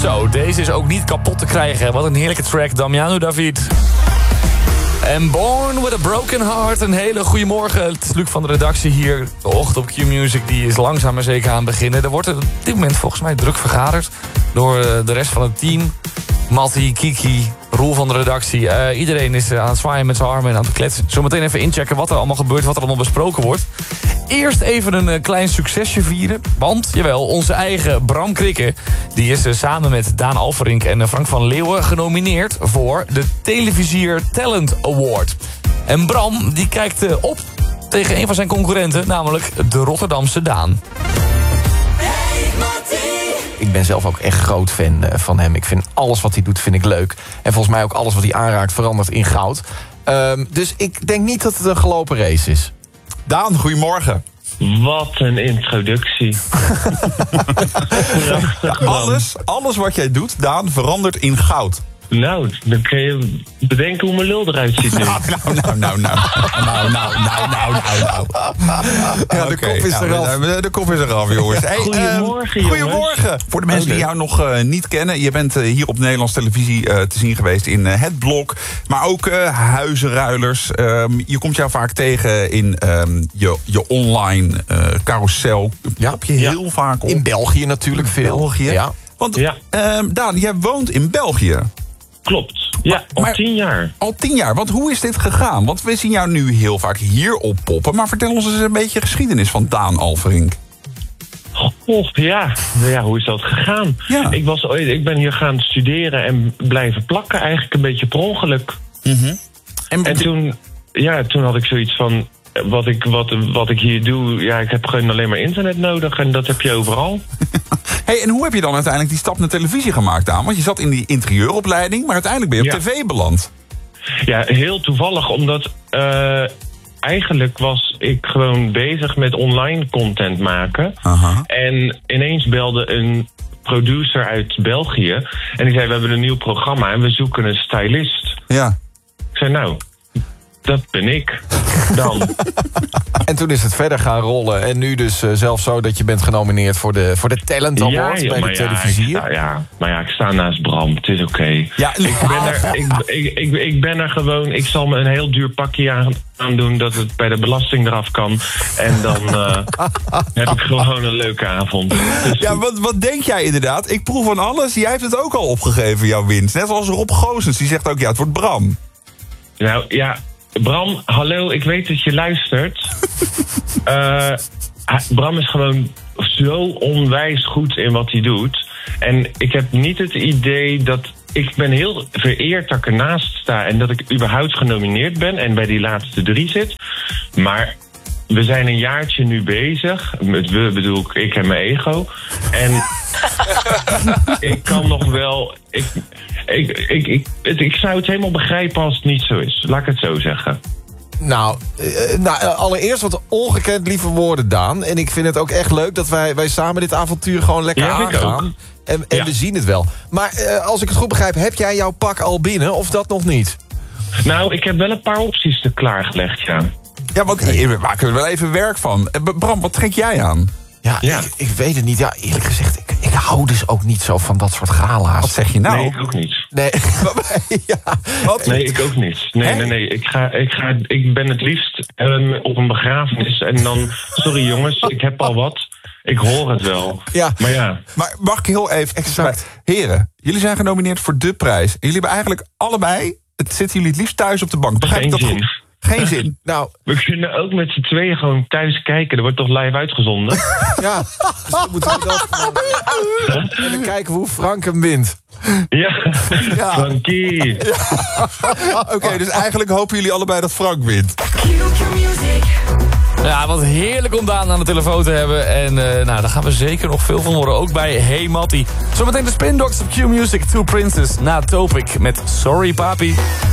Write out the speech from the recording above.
Zo, deze is ook niet kapot te krijgen. Wat een heerlijke track, Damiano David. En Born with a Broken Heart. Een hele goede morgen. Het is Luc van de redactie hier. De ochtend op Q-Music die is langzaam maar zeker aan het beginnen. Er wordt op dit moment volgens mij druk vergaderd door de rest van het team. Mattie, Kiki, Roel van de redactie. Iedereen is aan het zwaaien met zijn armen en aan het kletsen. Zometeen even inchecken wat er allemaal gebeurt, wat er allemaal besproken wordt. Eerst even een klein succesje vieren. Want, jawel, onze eigen Bram Krikke... die is samen met Daan Alverink en Frank van Leeuwen genomineerd... voor de Televisier Talent Award. En Bram die kijkt op tegen een van zijn concurrenten... namelijk de Rotterdamse Daan. Ik ben zelf ook echt groot fan van hem. Ik vind alles wat hij doet, vind ik leuk. En volgens mij ook alles wat hij aanraakt verandert in goud. Dus ik denk niet dat het een gelopen race is. Daan, goedemorgen. Wat een introductie. Alles wat jij doet, Daan, verandert in goud. Nou, dan kun je bedenken hoe mijn lul eruit ziet nu. Nou. Ja, de kop is eraf. De kop is eraf, jongens. Hey, Goedemorgen, jongens. Goedemorgen. Voor de mensen die jou nog niet kennen. Je bent hier op Nederlands televisie te zien geweest in Het Blok. Maar ook Huizenruilers. Je komt jou vaak tegen in je online carousel. Ja. Heb je heel vaak op. In België natuurlijk veel. België. Ja. Want Daan, jij woont in België. Klopt. Ja, al 10 jaar. Al 10 jaar. Want hoe is dit gegaan? Want we zien jou nu heel vaak hier oppoppen. Maar vertel ons eens een beetje geschiedenis van Daan Alverink. Ja, hoe is dat gegaan? Ja. Ik ben hier gaan studeren en blijven plakken. Eigenlijk een beetje per ongeluk. Mm-hmm. En toen had ik zoiets van... Wat ik hier doe, ik heb gewoon alleen maar internet nodig. En dat heb je overal. Hey, en hoe heb je dan uiteindelijk die stap naar televisie gemaakt, Daan? Want je zat in die interieuropleiding, maar uiteindelijk ben je op tv beland. Ja, heel toevallig, omdat eigenlijk was ik gewoon bezig met online content maken. Aha. En ineens belde een producer uit België. En die zei, we hebben een nieuw programma en we zoeken een stylist. Ja. Ik zei, nou, dat ben ik dan. En toen is het verder gaan rollen. En nu dus zelfs zo dat je bent genomineerd voor de Talent Award bij de televisie. Ik sta naast Bram. Het is oké. Ja, ik ben er gewoon. Ik zal me een heel duur pakje aandoen dat het bij de belasting eraf kan. En dan heb ik gewoon een leuke avond. Dus ja, wat denk jij inderdaad? Ik proef van alles. Jij hebt het ook al opgegeven, jouw winst. Net zoals Rob Goossens. Die zegt ook, het wordt Bram. Nou ja, Bram, hallo, ik weet dat je luistert. Bram is gewoon zo onwijs goed in wat hij doet. En ik heb niet het idee dat... Ik ben heel vereerd dat ik ernaast sta en dat ik überhaupt genomineerd ben en bij die laatste 3 zit. Maar we zijn een jaartje nu bezig. Met we bedoel ik en mijn ego. En ik kan nog wel... Ik zou het helemaal begrijpen als het niet zo is. Laat ik het zo zeggen. Nou, allereerst wat ongekend lieve woorden, Daan. En ik vind het ook echt leuk dat wij samen dit avontuur gewoon lekker aangaan. En we zien het wel. Maar als ik het goed begrijp, heb jij jouw pak al binnen of dat nog niet? Nou, ik heb wel een paar opties klaargelegd, ja. Ja, want we maken er wel even werk van. Bram, wat trek jij aan? Ja. Ik weet het niet. Ja, eerlijk gezegd, ik hou dus ook niet zo van dat soort gala's. Wat zeg je nou? Nee, ik ook niet. Nee, Wat? Nee, ik ook niet. Nee. Ik ben het liefst op een begrafenis en dan... Sorry jongens, ik heb al wat. Ik hoor het wel. Ja. Maar mag ik heel even... Exact. Heren, jullie zijn genomineerd voor de prijs. En jullie hebben eigenlijk allebei... Zitten jullie het liefst thuis op de bank? Begrijp ik dat goed? Geen zin. Nou, we kunnen ook met z'n tweeën gewoon thuis kijken. Er wordt toch live uitgezonden? Ja, dus dan moeten we dat gewoon... En dan kijken we hoe Frank hem wint. Ja. Frankie. Ja. Oké, dus eigenlijk hopen jullie allebei dat Frank wint. Ja, wat heerlijk om Daan aan de telefoon te hebben. En daar gaan we zeker nog veel van horen. Ook bij Hey Mattie. Zometeen de Spin Doctors op Q-Music. Two Princes na Topic met Sorry Papi.